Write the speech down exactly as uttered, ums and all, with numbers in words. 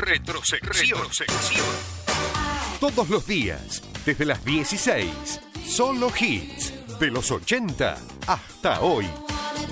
Retrosección. Retrosección. Todos los días, desde las dieciséis, solo hits de los ochenta hasta hoy.